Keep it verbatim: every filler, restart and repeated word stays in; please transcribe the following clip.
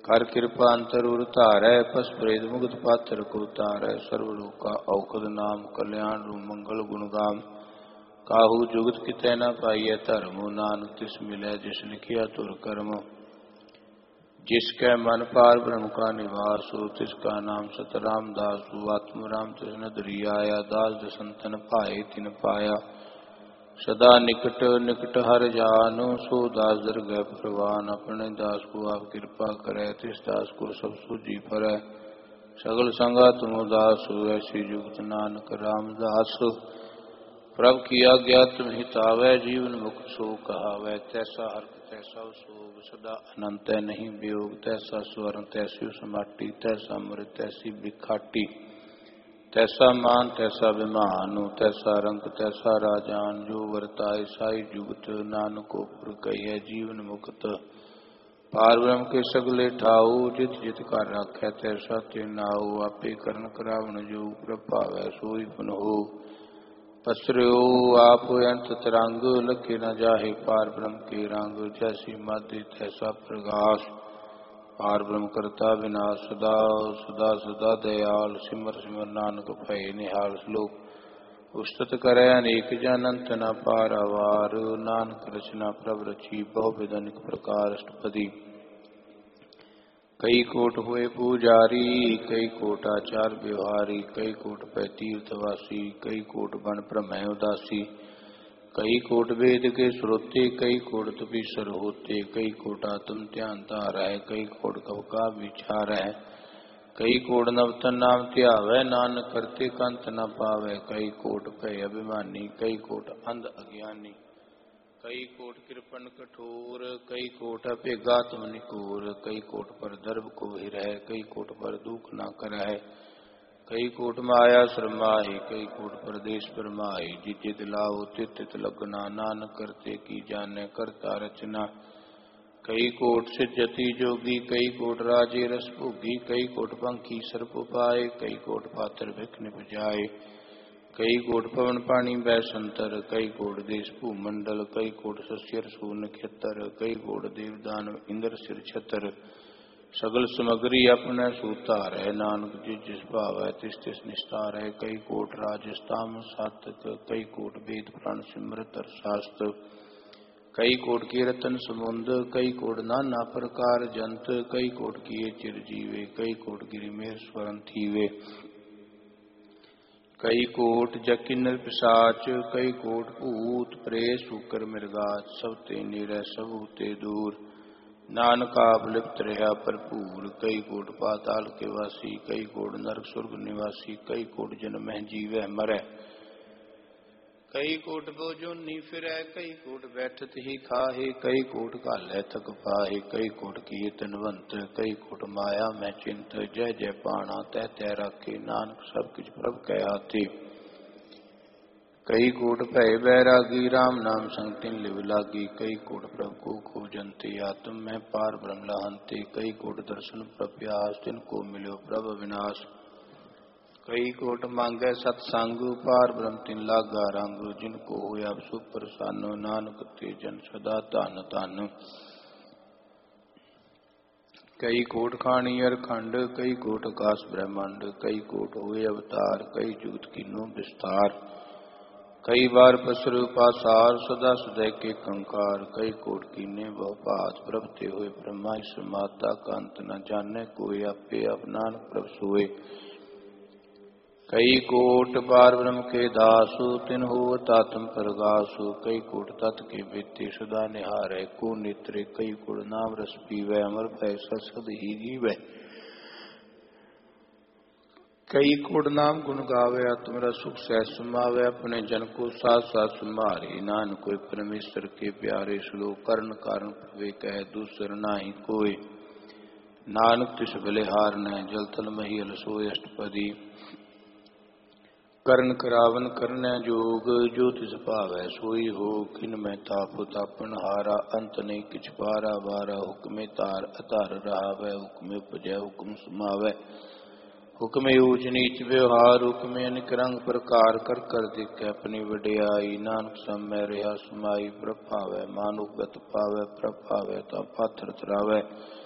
कर कृपा अंतर उर धारै, पस प्रेत मुक्त पात्र को तारै। सर्व लोका औखद नाम, कल्याण रूप मंगल गुण गाम। काहू जुगत कितै न पाइयै धर्म, नानक तिस मिलै जिस लिखिया तुर कर्म। जिसकै मन पार ब्रह्म का निवास, तिसका नाम सतराम दास। आत्म राम तिस नदरी आया, दास दसंतन भाए तिन पाया। सदा निकट निकट हर जान, सो दास दरगह परवान। अपने दास को आप कृपा करे, तिस दास को सब सूझी फरै। सगल संगा तुम दास, ऐसी जुगत नानक रामदास। प्रभ की आज्ञा तुम हितावै, जीवन मुक्त सो कहावै। तैसा हर्ष तैसा सोग, सदा अनंत नहीं वियोग। तैसा स्वर्ण तैसी समाटी, तैसा अमृत तैसी बिखाटी। तैसा मान तैसा विमान, तैसा रंग तैसा राजान। जो वर्ताए साई जुगत, नानको पुर कहिए जीवन मुक्त। पार ब्रह्म के सगले ठाऊ, जित जित कर राखै तैसा ते नाऊ। आपे करन करावण जो, प्रभ पावै सोई पुन हो। पसर्यो आप अंत तरंग, लखे न जाहे पार ब्रह्म के रंग। जैसी माधि तैसा प्रकाश, पार ब्रह्म करता विनाश। सदा सदा सदा दयाल, सिमर सिमर नानक भय निहाल। श्लोक उस्तत करे अनेक जन, अंत न पारावार। नानक रचना प्रभ रची, बहु विध अनेक प्रकार। अष्टपदी कई कोट हुए पूजारी, कई कोट आचार व्यवहारी। कई कोट पै तीर्थवासी, कई कोट बन भ्रमै उदासी। कई कोट वेद के श्रोते, कई कोट तपीसर होते। कई कोट आत्म ध्यान धारै, कई कोट कव का विचार है। कई कोट नवतन नाम ध्यावै, नानक करते कंत न पावै। कई कोट भय अभिमानी, कई कोट अंध अज्ञानी। कई कोट कृपण कठोर, कई कोट अपेगात्म निकोर। कई कोट पर दर्भ को हिरह, कई कोट पर दुख न करह। कई कोट माया शरमाही, कई कोट परदेश परमाही। जित जित लाओ तित तित लगना, नानक करते की जाने करता रचना। कई कोट सिद्धति जोगी, कई कोट राजे रस भोगी। कई कोट पंखी सर्प पाए, कई कोट पात्र भिख निपजाए। कई कोट पवन पानी बैसंतर, कई कोट देश भूमंडल। कई कोट सस्यर सूर नक्षत्र, कई कोट देव दानव इंद्र सिर छतर। सगल समग्री अपने सूतार है, नानक जिस जिस भावै तिस तिस निस्तार है। कई कोट राजस्थान सातक, कई कोट वेद पुराण सिमरत शास्त्र। कई कोट की रतन समुंद, कई कोट नाना प्रकार जंत। कई कोट किए चिरजीवे, कई कोट गिरि में स्वरण थीवे। कई कोट जकिन्नर पिशाच, कई कोट भूत प्रेत शूकर मृगाच। सब ते निरय सब ते दूर, नानक आप लिप्त रहा भरपूर। कई कोट पाताल के वासी, कई कोट नरक स्वर्ग निवासी। कई कोट जन्म जीवै मरै, कई कोट बोजोनी फिरै। कई कोट बैठत ही खाहे, कई कोट घालै थक पाहे। कई कोट किए तनवंत, कई कोट माया मैं चिंत। जय जय पाणा तह तह राखे, नानक सब किछ प्रभ कै हाथे। कई कोट भय बैरागी, राम नाम संग तिन लिव लागी। कई कोट प्रभु को खोजंते, आत्म में पार ब्रह्म लहंते। कई कोट दर्शन प्रप्यास, तिनको मिलो प्रभ विनाश। कई कोट मांगै सतसंग, पार ब्रह्म तिन लागा रंग। जिनको होया सुख प्रसन्न, नानक ते जन सदा धन धन। कई कोट खानी अरखंड, कई कोट आकाश ब्रह्मांड। कई कोट हुए अवतार, कई जुगत कीनो विस्तार। कई बार पसर पासार, सदा सदै के कंकार। कई कोट कीने बहु भात, प्रभ ते हुए ब्रह्मा समाता। का अंत न जाने कोई, आपे आप नानक प्रभ सोए। कई कोट बार ब्रह्म के दासु, तिन होवत आत्म प्रगासु। कई कोट तत् के बेते, सदा निहारै को नेत्रे। कई कोट नाम रस पीवै, अमर भय सद ही जीवै। कई कोट नाम गुण गावे, आत्मरा सुख सह समावे। अपने जन को साथ साथ संभारे, नानक कोई परमेश्वर के प्यारे। श्लोक कर्ण कारण प्रवे कह, दूसर नाही कोय। नानक तिस बलिहार न, जल थल महियल सोय। अष्टपदी कर्ण करावन करनै जोग, जो तिस भावै सोई हो। खिन में ताप तापन हारा, अंत नहीं किछ पारा बारा। हुक्मे तार अतार रहावै, हुक्मे उपजै हुक्म समावै। हुक्मे ऊच नीच व्यवहार, हुक्मे अनिक रंग प्रकार। कर कर दिखे अपनी वडियाई, नानक सब में रहा समाई। प्रभ पावै मानुख गत पावै, प्रभ पावै ता पाथर तरावै।